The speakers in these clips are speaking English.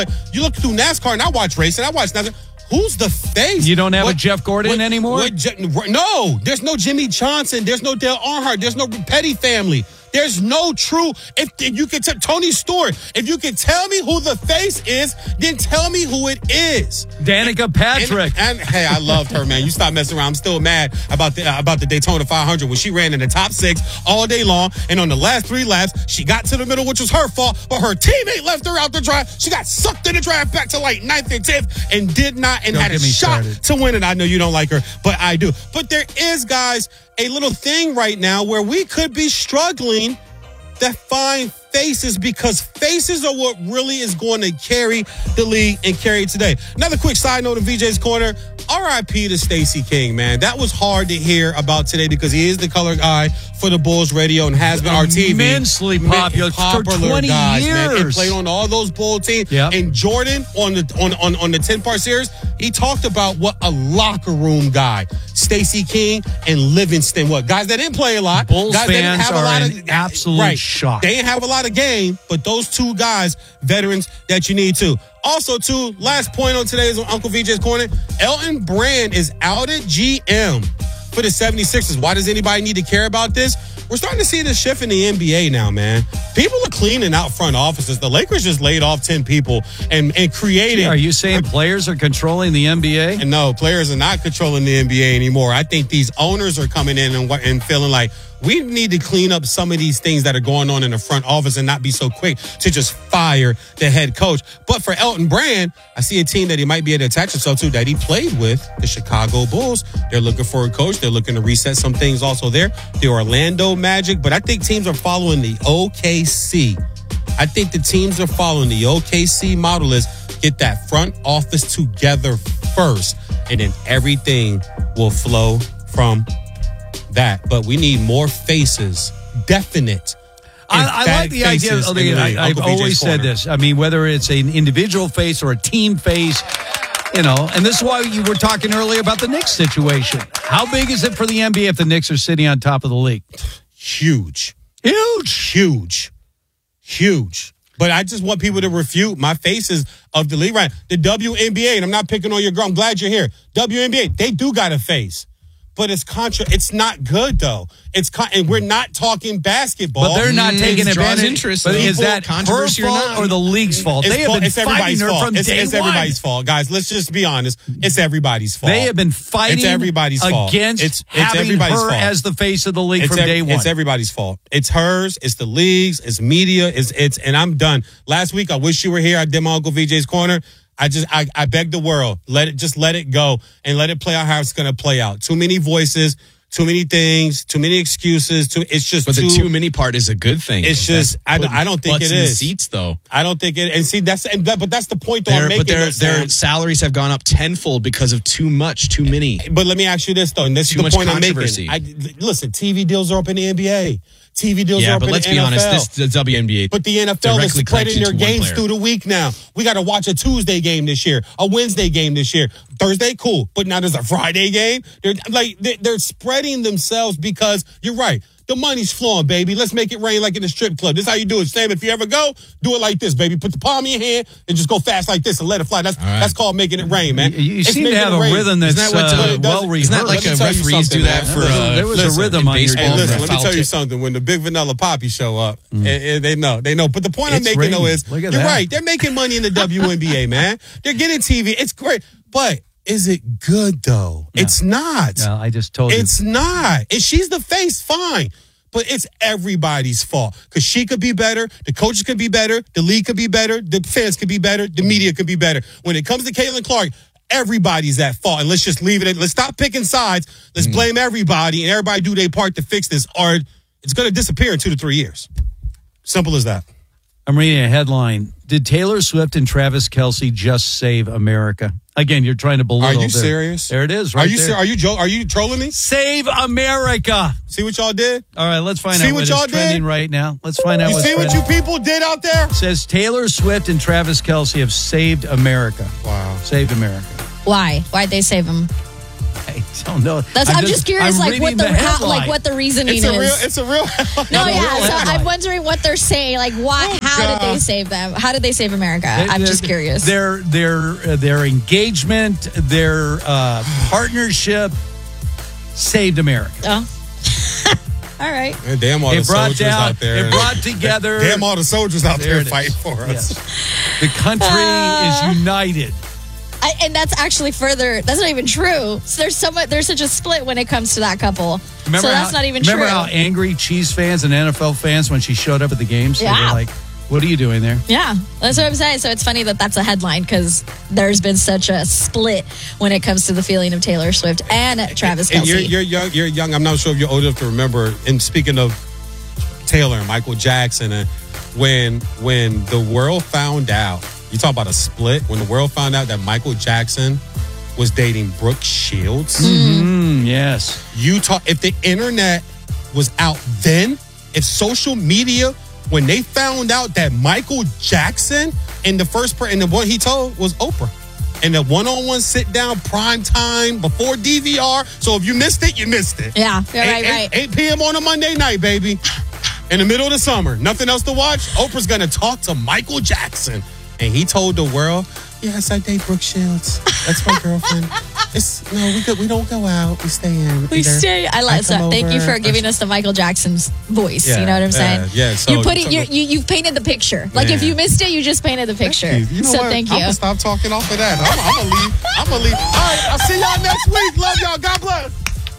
You look through NASCAR, and I watch racing. I watch NASCAR. Who's the face? You don't have a Jeff Gordon anymore? No, there's no Jimmy Johnson. There's no Dale Earnhardt. There's no Petty family. There's no true. If you could tell Tony Stewart, if you can tell me who the face is, then tell me who it is. Danica Patrick. And hey, I loved her, man. You stop messing around. I'm still mad about the Daytona 500 when she ran in the top 6 all day long, and on the last 3 laps, she got to the middle, which was her fault, but her teammate left her out the drive. She got sucked in the drive back to like 9th and 10th and did not and had a shot to win it. I know you don't like her, but I do. But there is, guys, a little thing right now where we could be struggling to find faces, because faces are what really is going to carry the league and carry it today. Another quick side note of VJ's Corner. R.I.P. to Stacey King, man. That was hard to hear about today because he is the color guy for the Bulls radio and has been our TV. Immensely popular for 20 guys, years. Man, and played on all those Bull teams. Yep. And Jordan on the 10-part series, he talked about what a locker room guy Stacey King and Livingston was. Guys that didn't play a lot. Bulls guys fans are in absolute shock. They didn't have a lot of game, but those 2 guys, veterans that you need to. Also, too, last point on today's Uncle VJ's Corner, Elton Brand is out at GM for the 76ers. Why does anybody need to care about this? We're starting to see this shift in the NBA now, man. People are cleaning out front offices. The Lakers just laid off 10 people and created. Are you saying players are controlling the NBA? And no, players are not controlling the NBA anymore. I think these owners are coming in and feeling like we need to clean up some of these things that are going on in the front office and not be so quick to just fire the head coach. But for Elton Brand, I see a team that he might be able to attach himself to that he played with, the Chicago Bulls. They're looking for a coach. They're looking to reset some things also there. The Orlando Magic. But I think teams are following the OKC. I think the teams are following the OKC model is get that front office together first, and then everything will flow from that. But we need more faces, definite. I like the idea. I've always said this. I mean, whether it's an individual face or a team face, and this is why you were talking earlier about the Knicks situation. How big is it for the NBA if the Knicks are sitting on top of the league? Huge. But I just want people to refute my faces of the league. Right? The WNBA, and I'm not picking on your girl. I'm glad you're here. WNBA, they do got a face. But it's not good, though. And we're not talking basketball. But they're not taking advantage. Interest. But is that her fault or the league's fault? They have been fighting her from day one. It's everybody's fault, guys. Let's just be honest. It's everybody's fault. They have been fighting against having her as the face of the league from day one. It's everybody's fault. It's hers. It's the leagues. It's media. And I'm done. Last week, I wish you were here. I did my Uncle VJ's Corner. I beg the world, let it go and let it play out how it's going to play out. Too many voices, too many things, too many excuses. But the too many part is a good thing. It's just, I don't think it is. In the seats, though. I don't think it. And see, that's the point though I'm making. But their salaries have gone up tenfold because of too many. But let me ask you this though, and this is the point I'm making. Listen, TV deals are up in the NBA. TV deals are up in the NFL. But let's be honest, the WNBA. But the NFL is spreading their games through the week now. We got to watch a Tuesday game this year, a Wednesday game this year. Thursday, cool. But now there's a Friday game. They're spreading themselves because you're right. The money's flowing, baby. Let's make it rain like in a strip club. This is how you do it. Sam, if you ever go, do it like this, baby. Put the palm in your hand and just go fast like this and let it fly. That's called making it rain, man. You seem to have a rhythm that's well rehearsed. Isn't that like referees do that for there was a rhythm on your Hey, listen, let me tell you something. When the big vanilla poppy show up, they know. But the point I'm making, though, is you're right. They're making money in the WNBA, man. They're getting TV. It's great. But is it good, though? No. It's not. No, I just told you. It's not. If she's the face, fine. But it's everybody's fault because she could be better. The coaches could be better. The league could be better. The fans could be better. The media could be better. When it comes to Caitlin Clark, everybody's at fault. And let's just leave it. Let's stop picking sides. Let's blame everybody and everybody do their part to fix this, or it's going to disappear in 2 to 3 years. Simple as that. I'm reading a headline. Did Taylor Swift and Travis Kelce just save America? Again, you're trying to belittle. Are you serious? There it is. Right there. Are you trolling me? Save America. See what y'all did? All right, let's find out what is trending right now. Let's find out what's trending. You see what you people did out there? It says Taylor Swift and Travis Kelce have saved America. Wow. Saved America. Why? Why'd they save him? I don't know. I'm just curious, like what the reasoning is. It's a real. No, yeah. So I'm wondering what they're saying. Like, how did they save them? How did they save America? I'm just curious. Their engagement, their partnership saved America. Oh. All right. And damn all the soldiers out there. It brought together. Damn all the soldiers out there fighting for us. Yes. The country is united. And that's actually that's not even true. So there's such a split when it comes to that couple. That's not even true. Remember how angry Chiefs fans and NFL fans when she showed up at the games? Yeah. They were like, what are you doing there? Yeah, that's what I'm saying. So it's funny that that's a headline because there's been such a split when it comes to the feeling of Taylor Swift and Travis Kelce. And you're young. I'm not sure if you're old enough to remember. And speaking of Taylor and Michael Jackson, and when the world found out, you talk about a split. When the world found out that Michael Jackson was dating Brooke Shields. Mm-hmm. Yes. If the internet was out then, if social media, when they found out that Michael Jackson and the one he told was Oprah. And the one-on-one sit-down prime time before DVR. So if you missed it, you missed it. Yeah, right. 8 p.m. on a Monday night, baby. In the middle of the summer. Nothing else to watch. Oprah's going to talk to Michael Jackson. And he told the world, yes, I date Brooke Shields. That's my girlfriend. We don't go out. We stay in. We stay. I like that. Thank you for giving us the Michael Jackson's voice. Yeah, you know what I'm saying? Yeah. So you've painted the picture. Like if you missed it, you just painted the picture. You know what? Thank you. I'm gonna stop talking off of that. I'm gonna leave. All right. I'll see y'all next week. Love y'all. God bless.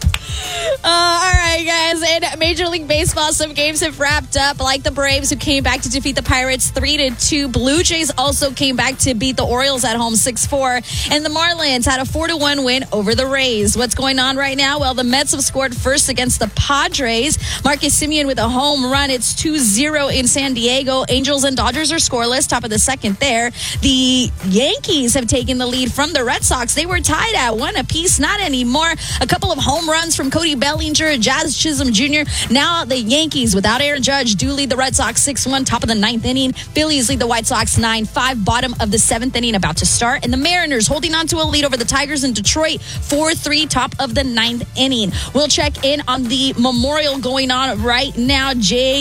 All right, guys. In Major League Baseball, some games have wrapped up, like the Braves, who came back to defeat the Pirates 3-2. Blue Jays also came back to beat the Orioles at home 6-4. And the Marlins had a 4-1 win over the Rays. What's going on right now? Well, the Mets have scored first against the Padres. Marcus Semien with a home run. It's 2-0 in San Diego. Angels and Dodgers are scoreless, top of the second there. The Yankees have taken the lead from the Red Sox. They were tied at 1 apiece. Not anymore. A couple of home runs from Cody Bellinger, Jazz Chisholm Jr. Now the Yankees, without Aaron Judge, do lead the Red Sox 6-1, top of the 9th inning. Phillies lead the White Sox 9-5, bottom of the 7th inning, about to start. And the Mariners holding on to a lead over the Tigers in Detroit, 4-3, top of the 9th inning. We'll check in on the memorial going on right now.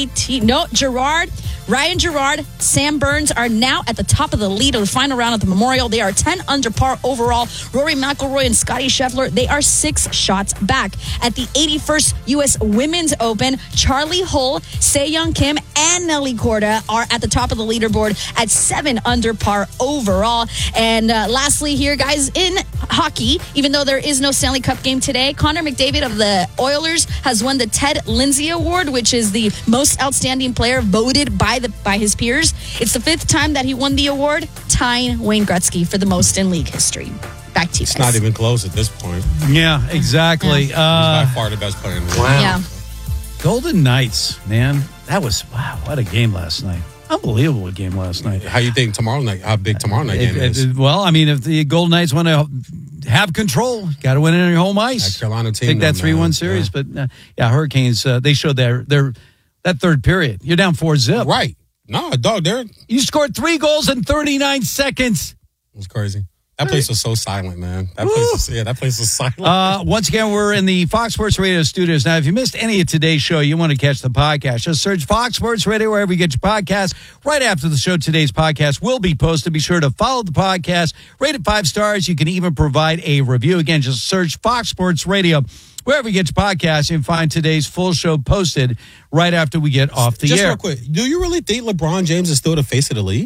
Ryan Gerard, Sam Burns are now at the top of the lead of the final round of the Memorial. They are 10 under par overall. Rory McIlroy and Scotty Scheffler, they are 6 shots back. At the 81st U.S. Women's Open, Charlie Hull, Se-Young Kim, and Nelly Korda are at the top of the leaderboard at 7 under par overall. And lastly here, guys, in hockey, even though there is no Stanley Cup game today, Connor McDavid of the Oilers has won the Ted Lindsay Award, which is the most outstanding player voted by his peers. It's the 5th time that he won the award, tying Wayne Gretzky for the most in league history. Back to you guys. It's not even close at this point. Yeah, exactly. He's by far the best player in the league. Wow. Yeah. Golden Knights, man. That was, wow, what a game last night. Unbelievable game last night. How you think how big tomorrow night game is? Well, I mean, if the Golden Knights want to have control, got to win it on your home ice. That Carolina team. Take that 3-1 series. Yeah. But, Hurricanes, they showed that third period. You're down 4-0. Right. No, dog, you scored 3 goals in 39 seconds. It was crazy. That place was so silent, man. That place was silent. Once again, we're in the Fox Sports Radio studios. Now, if you missed any of today's show, you want to catch the podcast, just search Fox Sports Radio wherever you get your podcast. Right after the show, today's podcast will be posted. Be sure to follow the podcast, rate it 5 stars. You can even provide a review. Again, just search Fox Sports Radio wherever you get your podcast. You can find today's full show posted right after we get off the air. Just real quick, do you really think LeBron James is still the face of the league?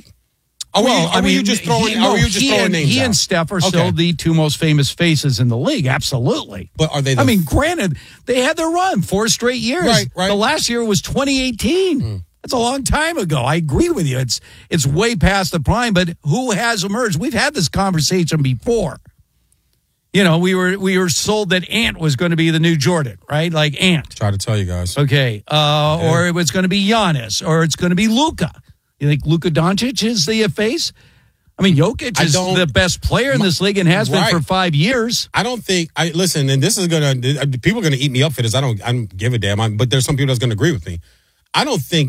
Are you just throwing names He out? and Steph are still the 2 most famous faces in the league. Absolutely. But are they? Granted, they had their run 4 straight years. Right. The last year was 2018. That's a long time ago. I agree with you. It's way past the prime. But who has emerged? We've had this conversation before. You know, we were sold that Ant was going to be the new Jordan, right? Like Ant. Try to tell you guys. Okay. Or it was going to be Giannis, or it's going to be Luka. You think Luka Doncic is the face? I mean, Jokic is the best player in this league and has been for 5 years. I don't think. Listen, and this is people are gonna eat me up for this. I don't give a damn. But there's some people that's gonna agree with me. I don't think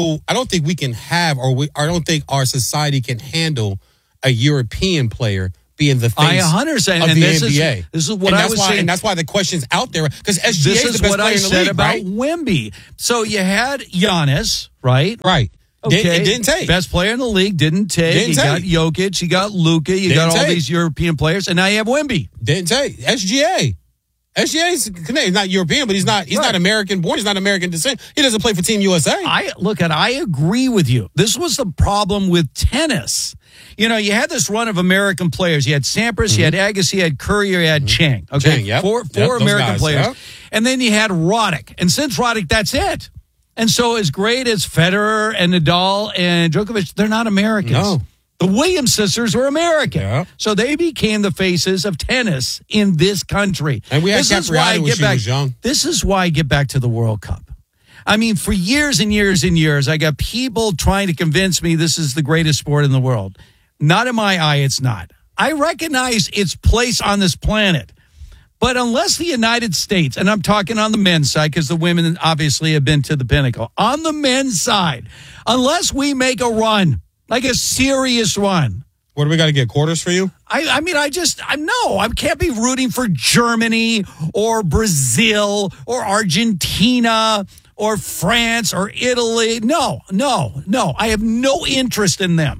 we can have, I don't think our society can handle a European player being the face 100%. of and the this NBA. This is what I was saying. And that's why the question's out there, because SGA this is is the best what player I in the said league, about right? Wemby. So you had Giannis, right? Right. Okay. It didn't take. Best player in the league, didn't take. You got Jokic, you got Luka, you got all these European players, and now you have Wemby. Didn't take. SGA is Canadian, not European, but he's not American born. He's not American descent. He doesn't play for Team USA. I agree with you. This was the problem with tennis. You know, you had this run of American players. You had Sampras, you had Agassi, you had Curry, you had Chang. Okay, Chang, yep. Four American guys, players. Yep. And then you had Roddick. And since Roddick, that's it. And so as great as Federer and Nadal and Djokovic, they're not Americans. No. The Williams sisters were American. Yeah. So they became the faces of tennis in this country. And we had Capriati when she was young. This is why I get back to the World Cup. I mean, for years and years and years, I got people trying to convince me this is the greatest sport in the world. Not in my eye, it's not. I recognize its place on this planet. But unless the United States, and I'm talking on the men's side because the women obviously have been to the pinnacle, on the men's side, unless we make a run, like a serious run. What do we got to get, quarters for you? I can't be rooting for Germany or Brazil or Argentina or France or Italy. No. I have no interest in them.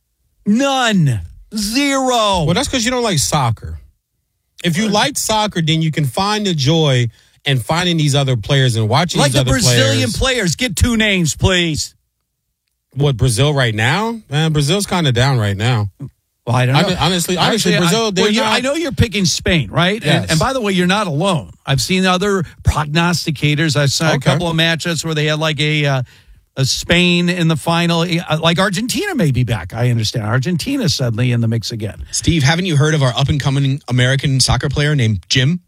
None. Zero. Well, that's because you don't like soccer. If you like soccer, then you can find the joy in finding these other players and watching these other players. Like the Brazilian players. Get 2 names, please. What, Brazil right now? Man, Brazil's kind of down right now. Well, I don't know. Honestly, Brazil, I know you're picking Spain, right? Yes. And by the way, you're not alone. I've seen other prognosticators. I've seen a couple of matchups where they had like a Spain in the final. Like Argentina may be back. I understand. Argentina's suddenly in the mix again. Steve, haven't you heard of our up-and-coming American soccer player named Jim?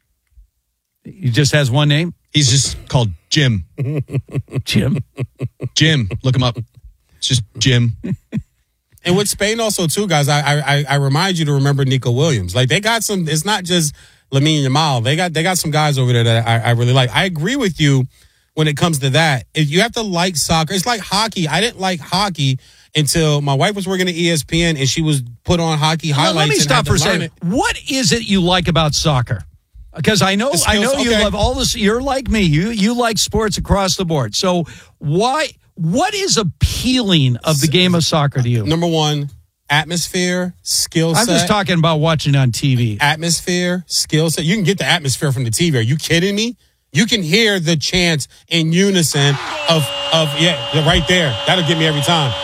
He just has one name? He's just called Jim. Jim? Jim. Look him up. It's just Jim. And with Spain also, too, guys, I remind you to remember Nico Williams. Like, they got some, it's not just Lamine Yamal. They got some guys over there that I really like. I agree with you when it comes to that. If you have to like soccer, it's like hockey. I didn't like hockey until my wife was working at ESPN and she was put on hockey highlights. Let me stop for a second. What is it you like about soccer? Because I know you love all this. You're like me. You like sports across the board. So what is appealing of the game of soccer to you? Number one, atmosphere, skill set. I'm just talking about watching on TV. Atmosphere, skill set. You can get the atmosphere from the TV. Are you kidding me? You can hear the chants in unison of right there. That'll get me every time.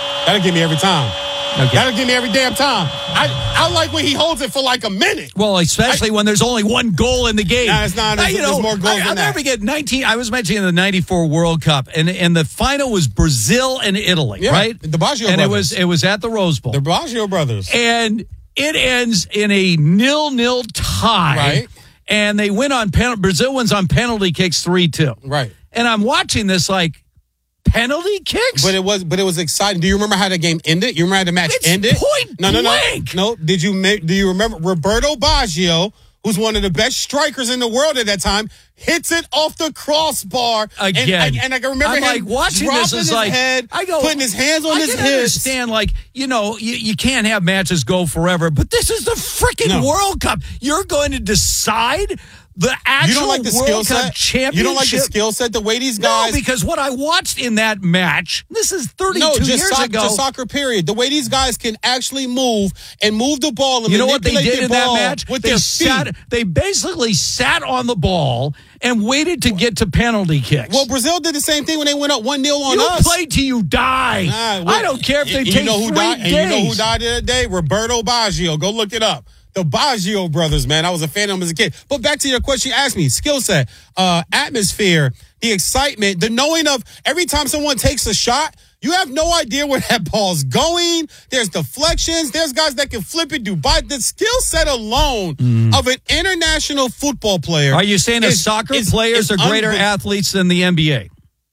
Okay. That'll get me every damn time. I like when he holds it for like a minute. Well, especially when there's only one goal in the game. Nah, it's not. There's more goals than that. I'll never forget 19. I was mentioning the '94 World Cup, and the final was Brazil and Italy, right? The Baggio brothers. And it was at the Rose Bowl. The Baggio brothers. And it ends in a 0-0 tie. Right. And they win on penalty. Brazil wins on penalty kicks 3-2. Right. And I'm watching this like, penalty kicks? But it was exciting. Do you remember how the game ended? You remember how the match ended? Point blank. No. Do you remember Roberto Baggio, who's one of the best strikers in the world at that time, hits it off the crossbar again? And I can remember him like watching dropping this is his like head, putting his hands on his hips. I understand, like, you can't have matches go forever, but this is the freaking World Cup. You're going to decide the actual World Cup championship. You don't like the skill set, the way these guys... No, because what I watched in that match, this is 32 years ago. Just soccer, period. The way these guys can actually move the ball and you know what they did in that match? With their feet. They basically sat on the ball and waited to get to penalty kicks. Well, Brazil did the same thing when they went up 1-0 on us. You play till you die. I don't care if they take 3 days. And you know who died that day? Roberto Baggio. Go look it up. The Baggio brothers, man. I was a fan of them as a kid. But back to your question you asked me. Skill set, atmosphere, the excitement, the knowing of every time someone takes a shot, you have no idea where that ball's going. There's deflections. There's guys that can flip it, the skill set alone of an international football player. Are you saying that soccer players are greater athletes than the NBA?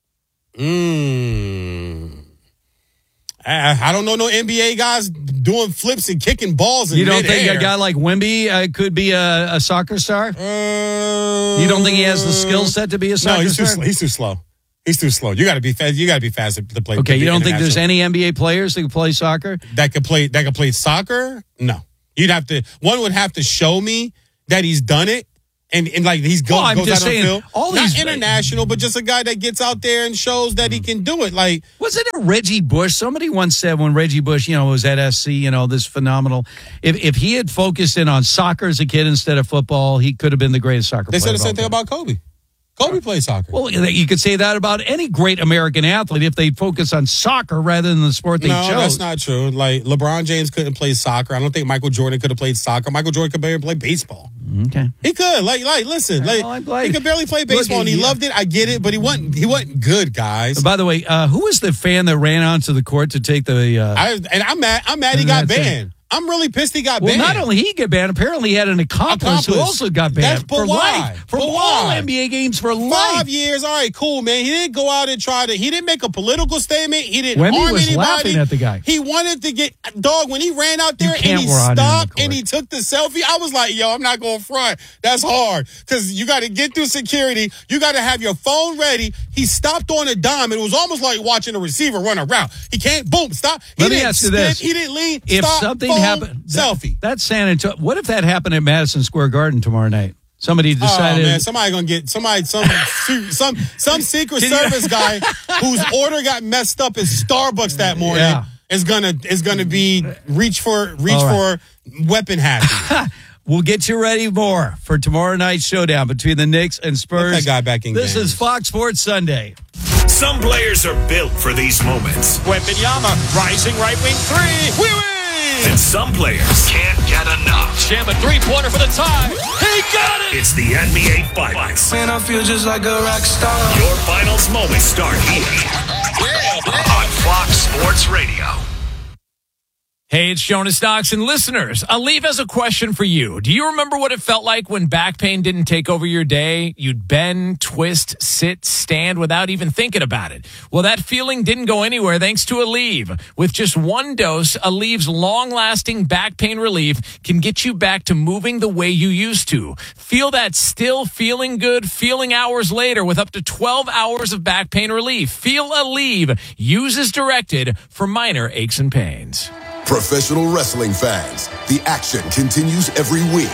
I don't know no NBA guys doing flips and kicking balls in midair. You don't think a guy like Wemby could be a soccer star? You don't think he has the skill set to be a soccer star? No, he's too slow. He's too slow. You got to be fast. You got to be fast to play. Okay, you don't think there's any NBA players that can play soccer? That could play soccer? No. One would have to show me that he's done it. And like goes out on the field. Not international, but just a guy that gets out there and shows that he can do it. Like, wasn't it Reggie Bush? Somebody once said when Reggie Bush, was at SC, this phenomenal. If he had focused in on soccer as a kid instead of football, he could have been the greatest soccer player. They said the same thing about Kobe. Kobe played soccer. Well, you could say that about any great American athlete if they focus on soccer rather than the sport they chose. No, that's not true. Like, LeBron James couldn't play soccer. I don't think Michael Jordan could have played soccer. Michael Jordan could barely play baseball. Okay. He could. Listen. He could barely play baseball, and he loved it. I get it, but he wasn't good, guys. By the way, who was the fan that ran onto the court to take the... I'm mad he got banned. I'm really pissed he got banned. Well, not only he got banned, apparently he had an accomplice who also got banned for life. For all NBA games for life. 5 years. All right, cool, man. He didn't go out and he didn't make a political statement. He didn't Wemby harm was anybody. Laughing at the guy. He wanted to get, when he ran out there and he stopped and he took the selfie, I was like, I'm not going front. That's hard because you got to get through security. You got to have your phone ready. He stopped on a dime. It was almost like watching a receiver run around. He can't, boom, stop. Let me ask you this. He didn't lean, if stop, something phone, happened, selfie. That's San Antonio. What if that happened at Madison Square Garden tomorrow night? Somebody decided. Oh man, somebody gonna get some Secret Service guy whose order got messed up at Starbucks that morning is gonna be reach for weapon happy. We'll get you ready more for tomorrow night's showdown between the Knicks and Spurs. Put that guy back in. This is Fox Sports Sunday. Some players are built for these moments. Wembanyama, rising right wing three. We win! And some players can't get enough. Jam a three-pointer for the tie. He got it! It's the NBA Finals. Man, I feel just like a rock star. Your finals moments start here on Fox Sports Radio. Hey, it's Jonas Knox, and listeners, Aleve has a question for you. Do you remember what it felt like when back pain didn't take over your day? You'd bend, twist, sit, stand without even thinking about it. Well, that feeling didn't go anywhere thanks to Aleve. With just one dose, Aleve's long-lasting back pain relief can get you back to moving the way you used to. Feel that still feeling good feeling hours later with up to 12 hours of back pain relief. Feel Aleve. Use as directed for minor aches and pains. Professional wrestling fans, the action continues every week.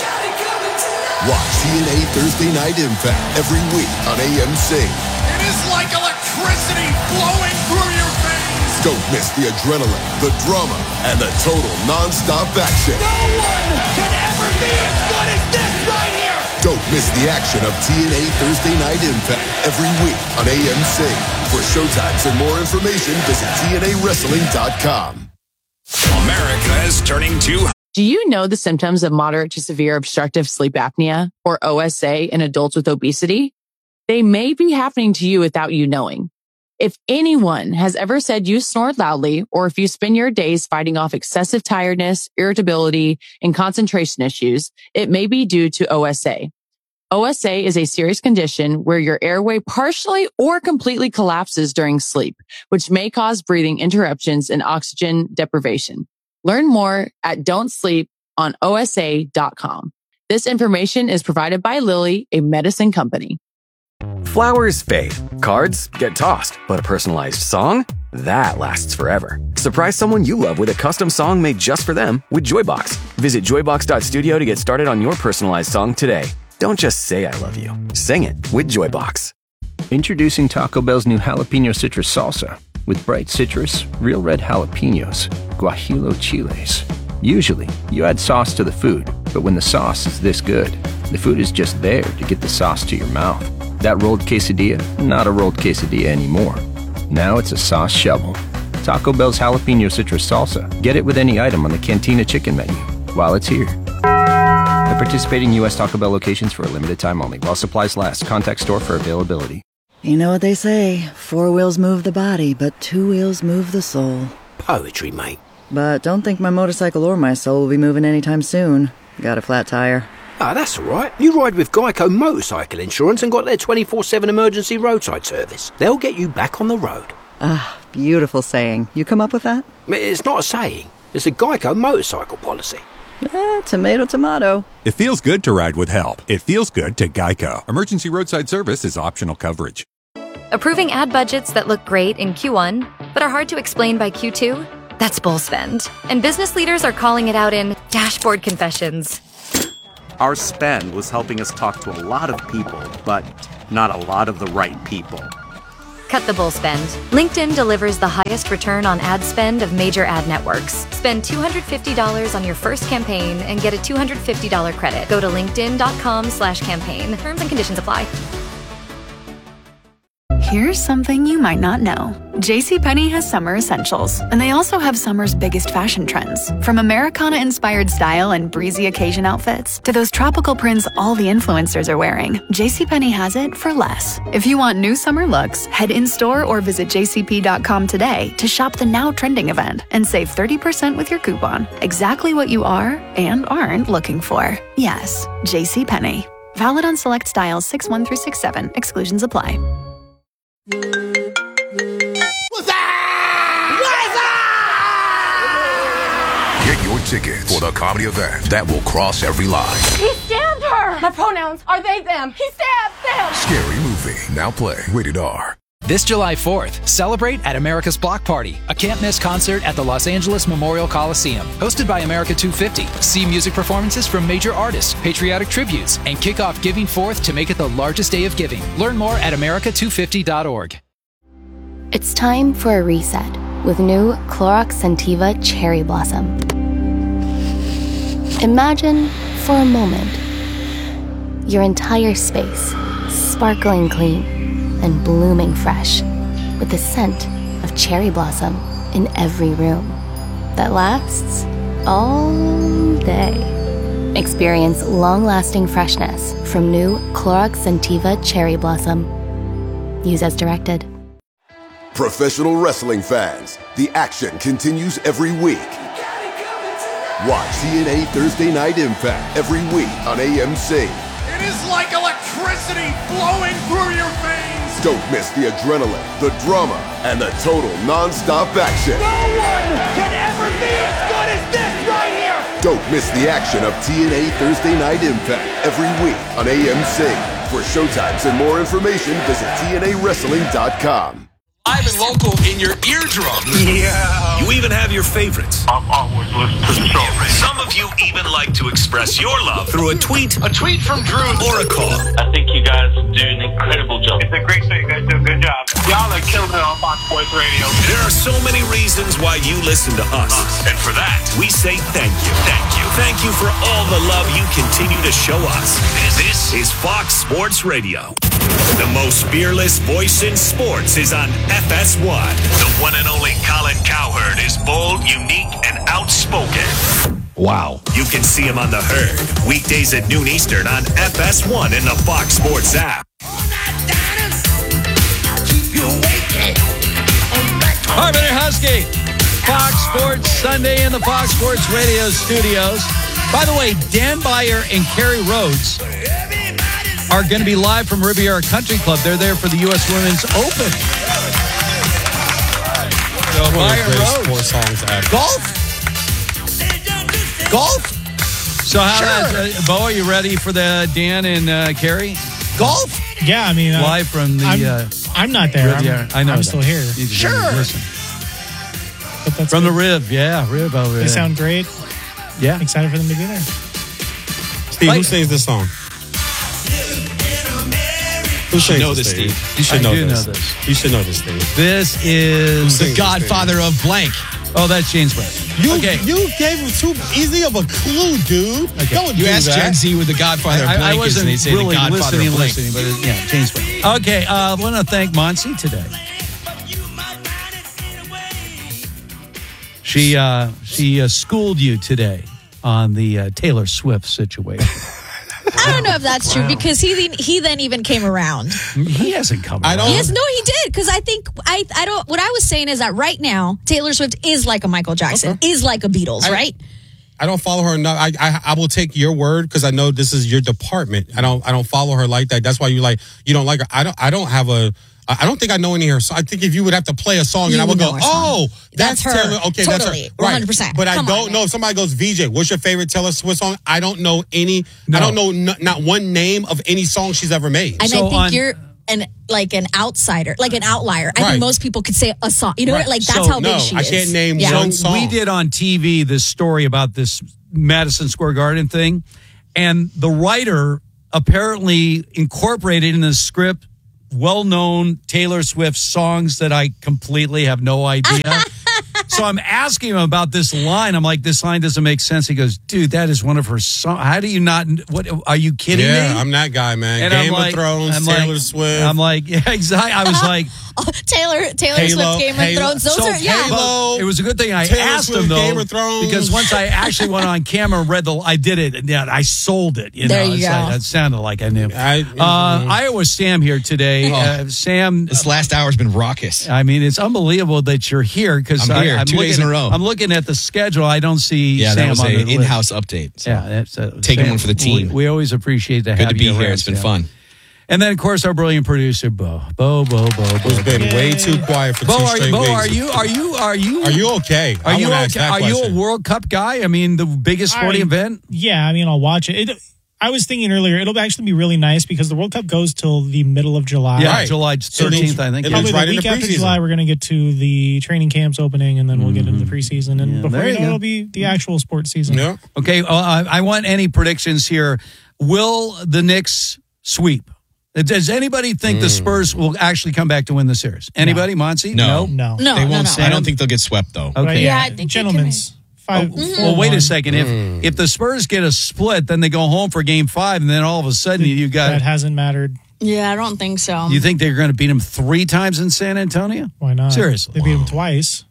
Watch TNA Thursday Night Impact every week on AMC. It is like electricity flowing through your veins. Don't miss the adrenaline, the drama, and the total non-stop action. No one can ever be as good as this right here. Don't miss the action of TNA Thursday Night Impact every week on AMC. For showtimes and more information, visit TNAWrestling.com. America is turning to... Do you know the symptoms of moderate to severe obstructive sleep apnea, or OSA, in adults with obesity? They may be happening to you without you knowing. If anyone has ever said you snore loudly, or if you spend your days fighting off excessive tiredness, irritability, and concentration issues, it may be due to OSA. OSA is a serious condition where your airway partially or completely collapses during sleep, which may cause breathing interruptions and oxygen deprivation. Learn more at don'tsleeponosa.com. This information is provided by Lilly, a medicine company. Flowers fade, cards get tossed, but a personalized song? That lasts forever. Surprise someone you love with a custom song made just for them with Joybox. Visit joybox.studio to get started on your personalized song today. Don't just say I love you. Sing it with Joybox. Introducing Taco Bell's new jalapeno citrus salsa. With bright citrus, real red jalapenos, guajillo chiles. Usually, you add sauce to the food, but when the sauce is this good, the food is just there to get the sauce to your mouth. That rolled quesadilla, not a rolled quesadilla anymore. Now it's a sauce shovel. Taco Bell's jalapeno citrus salsa. Get it with any item on the Cantina chicken menu while it's here. At participating U.S. Taco Bell locations for a limited time only. While supplies last. Contact store for availability. You know what they say, 4 wheels move the body, but 2 wheels move the soul. Poetry, mate. But don't think my motorcycle or my soul will be moving anytime soon. Got a flat tire. Ah, that's all right. You ride with Geico Motorcycle Insurance and got their 24/7 emergency roadside service. They'll get you back on the road. Ah, beautiful saying. You come up with that? It's not a saying. It's a Geico motorcycle policy. Tomato, tomato. It feels good to ride with help. It feels good to Geico. Emergency roadside service is optional coverage. Approving ad budgets that look great in Q1, but are hard to explain by Q2? That's bull spend. And business leaders are calling it out in dashboard confessions. Our spend was helping us talk to a lot of people, but not a lot of the right people. Cut the bull spend. LinkedIn delivers the highest return on ad spend of major ad networks. Spend $250 on your first campaign and get a $250 credit. Go to linkedin.com/campaign. Terms and conditions apply. Here's something you might not know. JCPenney has summer essentials, and they also have summer's biggest fashion trends. From Americana-inspired style and breezy occasion outfits to those tropical prints all the influencers are wearing, JCPenney has it for less. If you want new summer looks, head in-store or visit jcp.com today to shop the now trending event and save 30% with your coupon. Exactly what you are and aren't looking for. Yes, JCPenney. Valid on select styles 6-1 through 6-7. Exclusions apply. Get your ticket for the comedy event that will cross every line. He stabbed her! My pronouns are they, them. He stabbed them! Scary Movie. Now play. Rated R. This July 4th, celebrate at America's Block Party, a can't-miss concert at the Los Angeles Memorial Coliseum. Hosted by America 250. See music performances from major artists, patriotic tributes, and kick off Giving Forth to make it the largest day of giving. Learn more at america250.org. It's time for a reset with new Clorox Scentiva Cherry Blossom. Imagine, for a moment, your entire space sparkling clean and blooming fresh with the scent of cherry blossom in every room that lasts all day. Experience long-lasting freshness from new Clorox Scentiva Cherry Blossom. Use as directed. Professional wrestling fans, the action continues every week. Watch TNA Thursday Night Impact every week on AMC. It is like electricity flowing through your veins. Don't miss the adrenaline, the drama, and the total non-stop action. No one can ever be as good as this right here. Don't miss the action of TNA Thursday Night Impact every week on AMC. For showtimes and more information, visit TNAWrestling.com. Live and local in your eardrum. Yeah. You even have your favorites. I'm always listening to the show. Some of you even like to express your love through a tweet. A tweet from Drew. Or a call. I think you guys do an incredible job. It's a great show. You guys do a good job. Y'all are killing it on Fox Sports Radio. There are so many reasons why you listen to us. And for that, we say thank you. Thank you. Thank you for all the love you continue to show us. This is Fox Sports Radio. The most fearless voice in sports is on FS1. The one and only Colin Cowherd is bold, unique, and outspoken. Wow. You can see him on The Herd, weekdays at noon Eastern on FS1 and the Fox Sports app. All right, Benny Husky, Fox Sports Sunday in the Fox Sports Radio studios. By the way, Dan Beyer and Kerry Rhodes are going to be live from Riviera Country Club. They're there for the U.S. Women's Open. Beyer Rhodes. Golf? So how Bo, are you ready for the Dan and Kerry? Golf? Yeah, I mean... live from the... I'm not there. I'm still here. Sure. Listen. From the Riv, Riv over there. They sound great. Yeah. Excited for them to be there. Steve, who sings this song? You should know this, Steve. You should know this. You should know this, Steve. This is the Godfather of blank. Oh, that's James Webb. You gave him too easy of a clue, dude. Okay. Don't you do asked that. Gen Z with the Godfather of blank. I wasn't they say really the Godfather listening, of blank. but James Webb. Okay, I want to thank Monsi today. She schooled you today on the Taylor Swift situation. I don't know if that's true because he then even came around. He hasn't come around. Yes, no, he did because I think I don't. What I was saying is that right now Taylor Swift is like a Michael Jackson, is like a Beatles, right? I don't follow her enough. I will take your word because I know this is your department. I don't follow her like that. That's why you don't like her. I don't think I know any of her songs. I think if you would have to play a song and I would go, oh, that's her. Taylor. Okay, totally, that's her. 100%. But I don't know if somebody goes, VJ, what's your favorite Taylor Swift song? I don't know any. No. I don't know not one name of any song she's ever made. And I think an outsider, like an outlier. I Right. think most people could say a song. You know, Right. like that's So, how big she is. I can't name Yeah. one song. We did on TV this story about this Madison Square Garden thing, and the writer apparently incorporated in the script well-known Taylor Swift songs that I completely have no idea. So I'm asking him about this line. I'm like, this line doesn't make sense. He goes, dude, that is one of her songs. How do you not? What are you kidding me? Yeah, I'm that guy, man. And Game I'm like- of Thrones, I'm Taylor like- Swift. I'm like, yeah, exactly. I was like, Taylor Halo, Swift, Game of Halo. Thrones. Those so are Halo, it was a good thing I Taylor asked Swift, him though, Game of Thrones. because once I actually went on camera and read I did it, and I sold it. You There know, you It's go. like, that sounded like I knew. Iowa Sam here today. Sam, This last hour's been raucous. I mean, it's unbelievable that you're here because I'm here 2 days in a row. I'm looking at the schedule. I don't see. Yeah, Sam that was on the an list. in-house update. So. Yeah, that's Taking Sam, one for the team. We always appreciate to Good have to be you here. around, It's been Sam. fun. And then, of course, our brilliant producer, Bo. Who's been way too quiet for Bo, two are straight you? Bo, weeks. are you? Are you okay? Are I you wanna ask okay? that Are you a question. World Cup guy? I mean, the biggest sporting event. Yeah, I mean, I'll watch it. I was thinking earlier, it'll actually be really nice because the World Cup goes till the middle of July. Yeah, Right. July 13th, I think. Probably right the in week the after preseason. July, we're going to get to the training camps opening, and then we'll get into the preseason. And before there you you know, go. it'll be the actual sports season. Yeah. Okay, I want any predictions here. Will the Knicks sweep? Does anybody think the Spurs will actually come back to win the series? Anybody, Monty? No. No. No, They won't. no. I don't think they'll get swept though. Okay. Yeah, I think they gentlemen's. Well, wait a second. If the Spurs get a split, then they go home for Game 5, and then all of a sudden you That got. hasn't mattered. Yeah, I don't think so. You think they're going to beat them 3 times in San Antonio? Why not? Seriously. They beat them twice.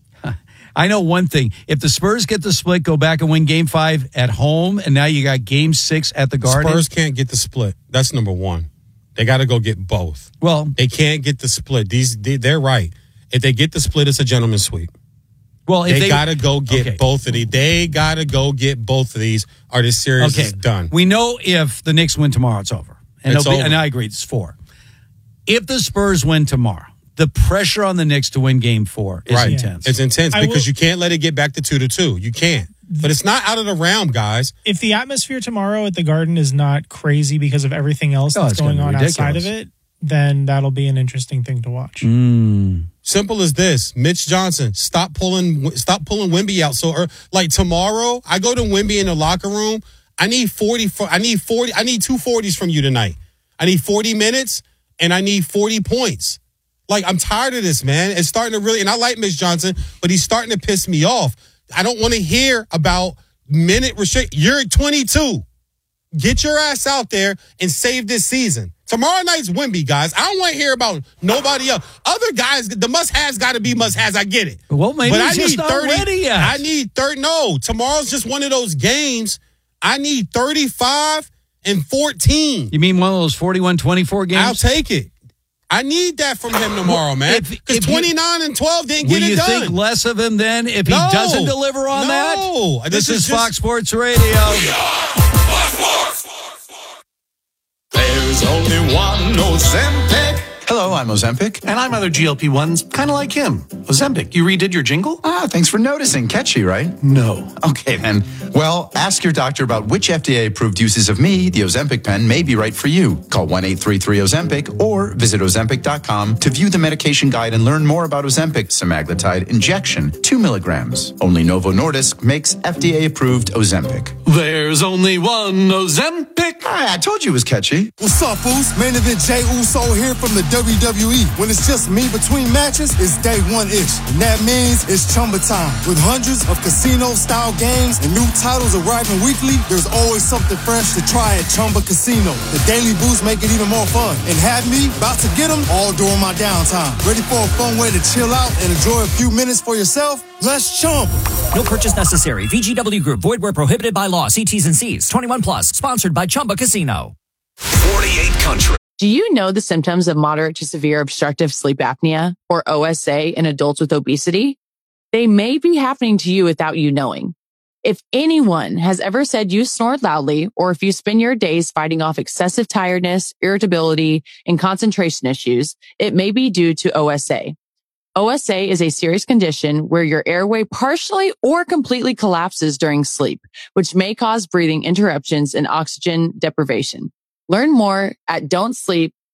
I know one thing. If the Spurs get the split, go back and win Game 5 at home, and now you got Game 6 at the Garden. Spurs can't get the split. That's number one. They got to go get both. Well, They can't get the split. They're right. If they get the split, it's a gentleman's sweep. well, if They got to go get Okay. both of these. They got to go get both of these, or this series is done. We know if the Knicks win tomorrow, it's over. And, It's over. and I agree, it's 4. If the Spurs win tomorrow, the pressure on the Knicks to win Game 4 is intense. It's intense I because will- you can't let it get back to 2-2. You can't. But it's not out of the realm, guys. If the atmosphere tomorrow at the Garden is not crazy because of everything else Oh, that's it's gonna going be on outside ridiculous. of it, then that'll be an interesting thing to watch. Simple as this. Mitch Johnson, stop pulling Wemby out. So like tomorrow, I go to Wemby in the locker room. I need 2 40s from you tonight. I need 40 minutes and I need 40 points. Like, I'm tired of this, man. It's starting to really, and I like Mitch Johnson, but he's starting to piss me off. I don't want to hear about minute restrict. You're at 22. Get your ass out there and save this season. Tomorrow night's Wemby, guys. I don't want to hear about nobody else. Other guys, the must-haves got to be must-haves. I get it. Well, maybe But he's just not ready yet. I need 30. No, tomorrow's just one of those games. I need 35 and 14. You mean one of those 41-24 games? I'll take it. I need that from him tomorrow, man. Because 29 and 12 didn't Will get you it done. think less of him then if he No. doesn't deliver on that? No. This is just- Fox Sports Radio. There's only one Ozempic. Hello, I'm Ozempic, and I'm other GLP-1s, kind of like him. Ozempic, you redid your jingle? Ah, thanks for noticing. Catchy, right? No. Okay, then. Well, ask your doctor about which FDA-approved uses of me, the Ozempic pen, may be right for you. Call 1-833-OZEMPIC or visit Ozempic.com to view the medication guide and learn more about Ozempic semaglutide injection, 2 milligrams. Only Novo Nordisk makes FDA-approved Ozempic. There's only one Ozempic. I told you it was catchy. What's up, Foos? Main event Jey Uso here from the WWE. When it's just me between matches, it's day one-ish. And that means it's Chumba time. With hundreds of casino-style games and new titles arriving weekly, there's always something fresh to try at Chumba Casino. The daily boosts make it even more fun. And have me about to get them all during my downtime. Ready for a fun way to chill out and enjoy a few minutes for yourself? Let's Chumba. No purchase necessary. VGW Group. Void where prohibited by law. See T's and C's. 21 plus. Sponsored by Chumba Casino. 48 countries. Do you know the symptoms of moderate to severe obstructive sleep apnea, or OSA, in adults with obesity? They may be happening to you without you knowing. If anyone has ever said you snore loudly, or if you spend your days fighting off excessive tiredness, irritability, and concentration issues, it may be due to OSA. OSA is a serious condition where your airway partially or completely collapses during sleep, which may cause breathing interruptions and oxygen deprivation. Learn more at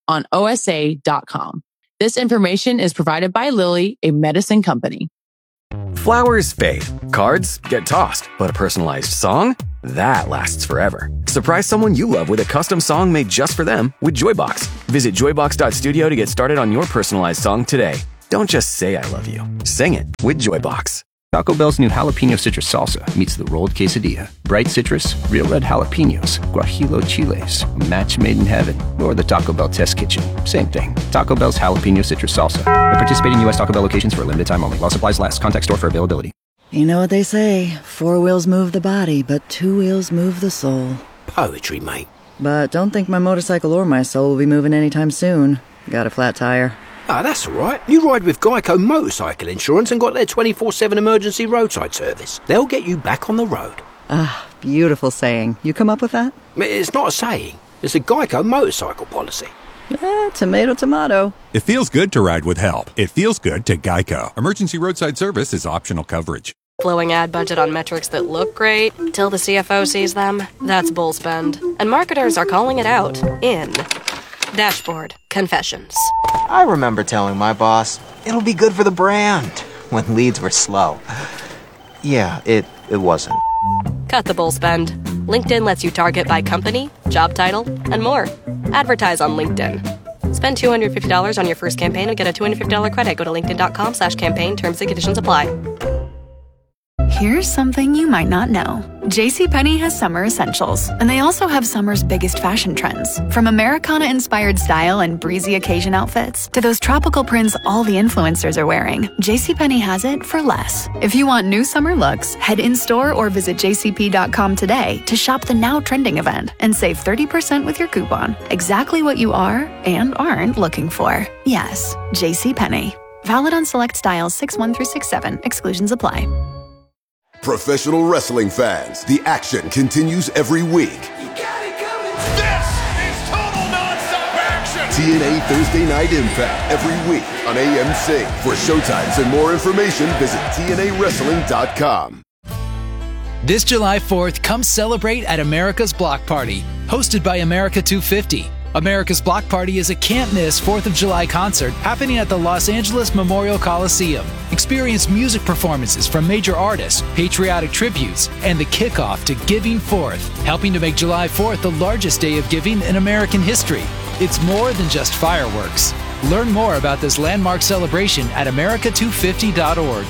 on OSA.com. This information is provided by Lilly, a medicine company. Flowers fade, cards get tossed, but a personalized song? That lasts forever. Surprise someone you love with a custom song made just for them with Joybox. Visit joybox.studio to get started on your personalized song today. Don't just say I love you. Sing it with Joybox. Taco Bell's new jalapeno citrus salsa meets the rolled quesadilla. Bright citrus, real red jalapenos, guajillo chiles, a match made in heaven, or the Taco Bell test kitchen. Same thing. Taco Bell's jalapeno citrus salsa. At participating U.S. Taco Bell locations for a limited time only. While supplies last. Contact store for availability. You know what they say, 4 wheels move the body, but 2 wheels move the soul. Poetry, mate. But don't think my motorcycle or my soul will be moving anytime soon. Got a flat tire. Ah, that's all right. You ride with Geico Motorcycle Insurance and got their 24/7 emergency roadside service. They'll get you back on the road. Ah, beautiful saying. You come up with that? It's not a saying. It's a Geico motorcycle policy. Tomato, tomato. It feels good to ride with help. It feels good to Geico. Emergency roadside service is optional coverage. Blowing ad budget on metrics that look great till the CFO sees them. That's bull spend. And marketers are calling it out in Dashboard Confessions. I remember telling my boss, it'll be good for the brand, when leads were slow. Yeah, it wasn't. Cut the bull spend. LinkedIn lets you target by company, job title, and more. Advertise on LinkedIn. Spend $250 on your first campaign and get a $250 credit. Go to linkedin.com/campaign. Terms and conditions apply. Here's something you might not know. JCPenney has summer essentials, and they also have summer's biggest fashion trends. From Americana-inspired style and breezy occasion outfits to those tropical prints all the influencers are wearing, JCPenney has it for less. If you want new summer looks, head in-store or visit jcp.com today to shop the now trending event and save 30% with your coupon. Exactly what you are and aren't looking for. Yes, JCPenney. Valid on select styles 6-1 through 6-7. Exclusions apply. Professional wrestling fans, the action continues every week. This is total nonstop action. TNA Thursday Night Impact every week on AMC. For showtimes and more information, visit TNAWrestling.com. This July 4th, come celebrate at America's Block Party, hosted by America 250. America's Block Party is a can't-miss 4th of July concert happening at the Los Angeles Memorial Coliseum. Experience music performances from major artists, patriotic tributes, and the kickoff to Giving Forth, helping to make July 4th the largest day of giving in American history. It's more than just fireworks. Learn more about this landmark celebration at america250.org.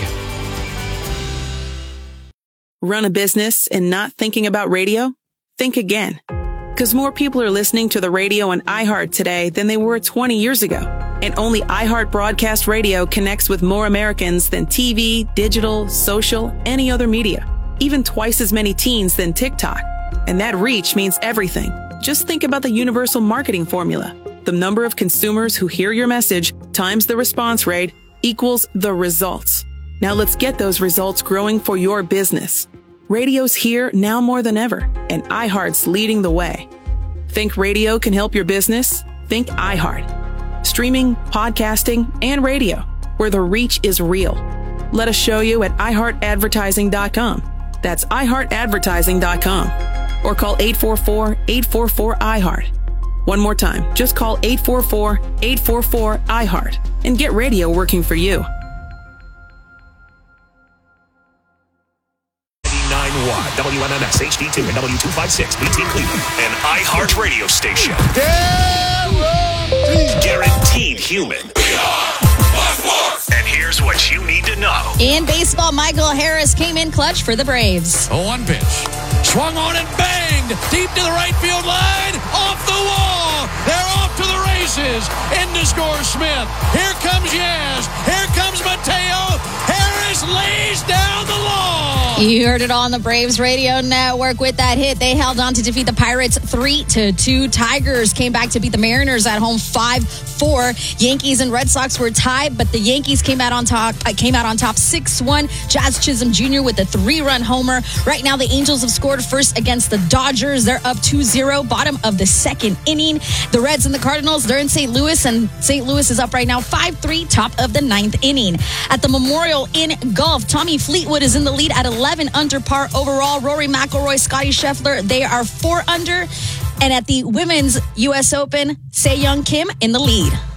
Run a business and not thinking about radio? Think again. Because more people are listening to the radio on iHeart today than they were 20 years ago. And only iHeart Broadcast Radio connects with more Americans than TV, digital, social, any other media. Even twice as many teens than TikTok. And that reach means everything. Just think about the universal marketing formula. The number of consumers who hear your message times the response rate equals the results. Now let's get those results growing for your business. Radio's here now more than ever, and iHeart's leading the way. Think radio can help your business? Think iHeart. Streaming, podcasting, and radio, where the reach is real. Let us show you at iHeartAdvertising.com. That's iHeartAdvertising.com. Or call 844-844-iHeart. One more time, just call 844-844-iHeart and get radio working for you. 991 WMMS HD2 and W256 BT Cleveland, an iHeart radio station. Guaranteed human. And here's what you need to know. In baseball, Michael Harris came in clutch for the Braves. 0-1 pitch. Swung on and banged deep to the right field line. Off the wall. They're off to the races. In to score Smith. Here comes Yaz. Here comes Mateo. Harris lays down the law. You heard it all on the Braves radio network. With that hit, they held on to defeat the Pirates 3-2. Tigers came back to beat the Mariners at home 5-4. Yankees and Red Sox were tied, but the Yankees came out on top 6-1. Jazz Chisholm Jr. with a 3-run homer. Right now, the Angels have scored first against the Dodgers. They're up 2-0, bottom of the second inning. The Reds and the Cardinals, they're in St. Louis, and St. Louis is up right now 5-3, top of the ninth inning. At the Memorial in golf, Tommy Fleetwood is in the lead at 11 under par overall. Rory McIlroy, Scotty Scheffler, they are 4 under. And at the Women's U.S. Open, Se-Young Kim in the lead.